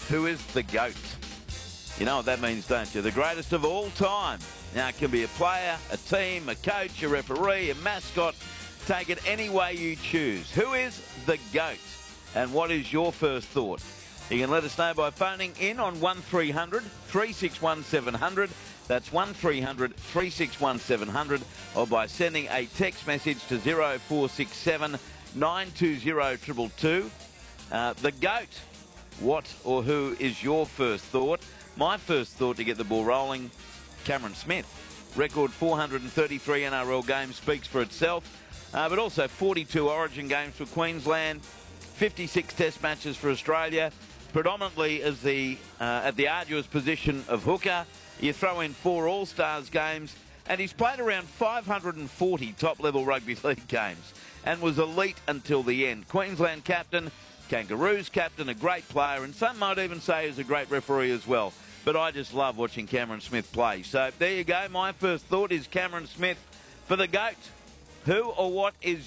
Who is the GOAT? You know what that means, don't you? The greatest of all time. Now, it can be a player, a team, a coach, a referee, a mascot. Take it any way you choose. Who is the GOAT? And what is your first thought? You can let us know by phoning in on 1300 361 700. That's 1300 361 700. Or by sending a text message to 0467 920 222. The GOAT. What or who is your first thought? My first thought to get the ball rolling, Cameron Smith. Record 433 NRL games speaks for itself, but also 42 Origin games for Queensland, 56 Test matches for Australia, predominantly as at the arduous position of hooker. You throw in 4 All-Stars games, and he's played around 540 top-level rugby league games and was elite until the end. Queensland captain, Kangaroos captain, a great player, and some might even say he's a great referee as well. But I just love watching Cameron Smith play. So there you go. My first thought is Cameron Smith for the GOAT. Who or what is